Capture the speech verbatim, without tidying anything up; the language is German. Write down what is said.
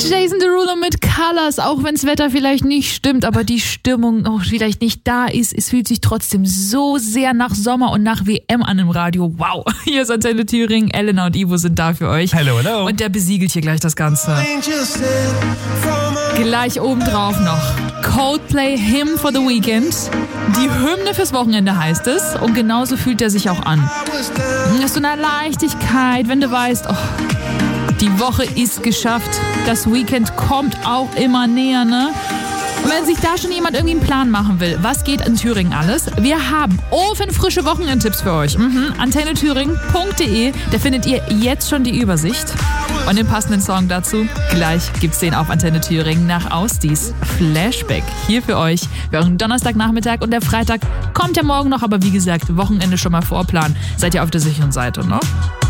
Jason Derulo mit Colors, auch wenn das Wetter vielleicht nicht stimmt, aber die Stimmung auch vielleicht nicht da ist. Es fühlt sich trotzdem so sehr nach Sommer und nach W M an im Radio. Wow, hier ist Antenne Thüringen, Elena und Ivo sind da für euch. Hallo, hallo. Und der besiegelt hier gleich das Ganze. Gleich obendrauf noch Coldplay, Hymn for the Weekend. Die Hymne fürs Wochenende heißt es und genauso fühlt er sich auch an. Hast du eine Leichtigkeit, wenn du weißt, oh, die Woche ist geschafft. Das Weekend kommt auch immer näher, ne? Und wenn sich da schon jemand irgendwie einen Plan machen will, was geht in Thüringen alles? Wir haben ofenfrische Wochenendtipps für euch. Mhm. antenne thüringen punkt de, da findet ihr jetzt schon die Übersicht. Und den passenden Song dazu, gleich gibt's den auf Antenne Thüringen nach Ausdies. Flashback hier für euch. Wir haben Donnerstagnachmittag und der Freitag kommt ja morgen noch, aber wie gesagt, Wochenende schon mal vorplanen. Seid ihr auf der sicheren Seite, ne?